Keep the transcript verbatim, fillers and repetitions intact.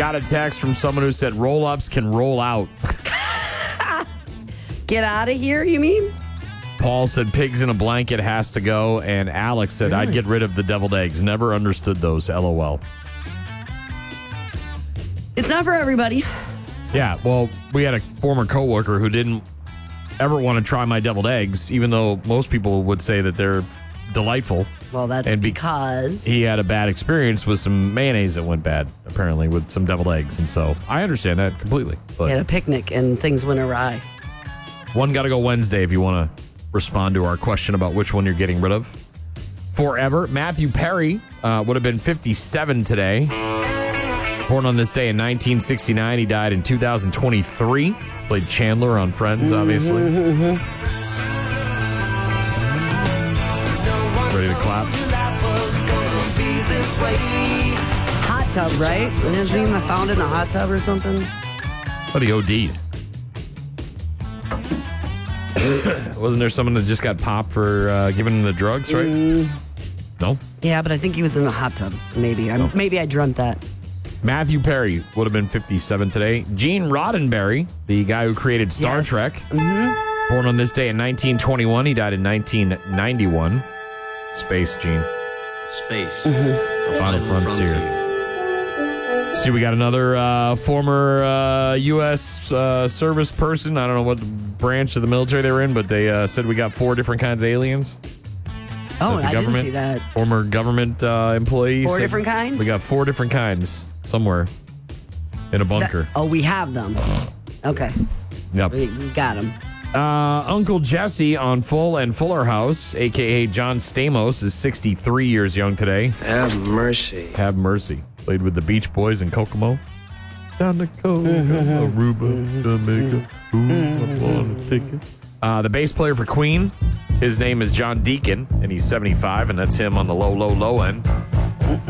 Got a text from someone who said roll-ups can roll out. Get out of here, you mean? Paul said pigs in a blanket has to go. And Alex said Really? I'd get rid of the deviled eggs. Never understood those. LOL. It's not for everybody. Yeah, well, we had a former coworker who didn't ever want to try my deviled eggs, even though most people would say that they're delightful. Well, that's And be- because He had a bad experience with some mayonnaise that went bad, apparently, with some deviled eggs. And so I understand that completely. But he had a picnic and things went awry. one got to go Wednesday if you want to respond to our question about which one you're getting rid of. Forever. Matthew Perry uh, would have been fifty-seven today. Born on this day in nineteen sixty-nine. He died in two thousand twenty-three. Played Chandler on Friends, obviously. Mm-hmm. Ready to clap? Hot tub, right? Isn't he found in a hot tub or something? But he OD'd. Wasn't there someone that just got popped for uh, giving him the drugs, right? Mm. No? Yeah, but I think he was in a hot tub. Maybe. I'm, No. Maybe I dreamt that. Matthew Perry would have been fifty-seven today. Gene Roddenberry, the guy who created Star Yes. Trek, Mm-hmm. born on this day in nineteen twenty-one. He died in nineteen ninety-one. Space, Gene. Space. Mm-hmm. A Final frontier. See, we got another uh, former uh, U S uh, service person. I don't know what branch of the military they were in, but they uh, said we got four different kinds of aliens. Oh, That the I didn't government- see that. Former government uh, employees. Four said different kinds? We got four different kinds somewhere in a bunker. That- oh, we have them. Okay. Yep. We, we got them. Uh, Uncle Jesse on Full and Fuller House, a k a. John Stamos, is sixty-three years young today. Have mercy. Have mercy. Played with the Beach Boys in Kokomo. Down to Kokomo, Aruba, Jamaica. Ooh, I want a ticket. Uh, the bass player for Queen, his name is John Deacon, and he's seventy-five, and that's him on the low, low, low end.